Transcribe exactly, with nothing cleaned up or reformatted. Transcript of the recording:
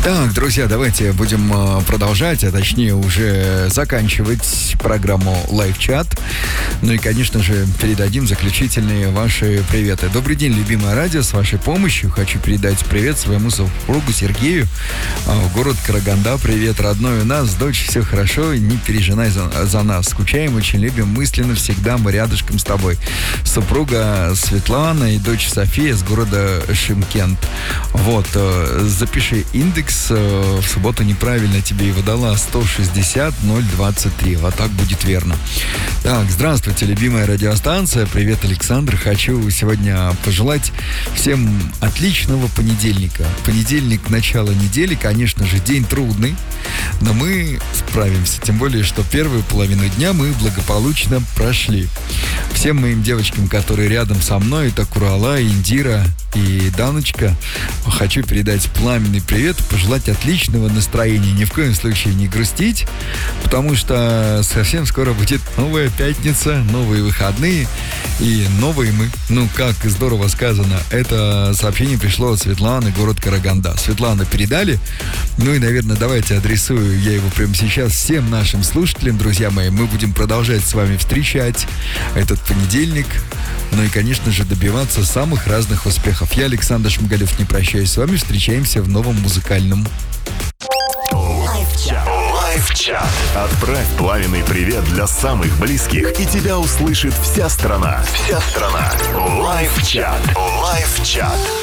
Так, друзья, давайте будем э, продолжать, а точнее уже заканчивать программу Live-чат. Ну и, конечно же, передадим заключительные ваши приветы. Добрый день, любимое радио. С вашей помощью хочу передать привет своему супругу Сергею э, в город Караганда. Привет, родной, у нас, дочь, все хорошо, не переживай за, за нас. Скучаем, очень любим, мысленно всегда мы рядышком с тобой. Супруга Светлана и дочь София с города Шымкент. Вот, э, запиши индекс. В субботу неправильно тебе его дала сто шестьдесят ноль двадцать три. Вот так будет верно. Так, здравствуйте, любимая радиостанция. Привет, Александр. Хочу сегодня пожелать всем отличного понедельника. Понедельник, начало недели, конечно же, день трудный, но мы справимся. Тем более, что первую половину дня мы благополучно прошли. Всем моим девочкам, которые рядом со мной, это Курала, Индира и Даночка, хочу передать пламенный привет, пожелать отличного настроения, ни в коем случае не грустить, потому что совсем скоро будет новая пятница, новые выходные и новые мы. Ну, как здорово сказано, это сообщение пришло от Светланы, город Караганда. Светлана, передали? Ну и, наверное, давайте адресую я его прямо сейчас всем нашим слушателям, друзья мои. Мы будем продолжать с вами встречать этот понедельник, ну и, конечно же, добиваться самых разных успехов. Я, Александр Шмыгалев, не прощаюсь с вами. Встречаемся в новом музыкальном. Лайв-чат. Лайв-чат. Отправь пламенный привет для самых близких, и тебя услышит вся страна. Вся страна. Лайв-чат. Лайв-чат.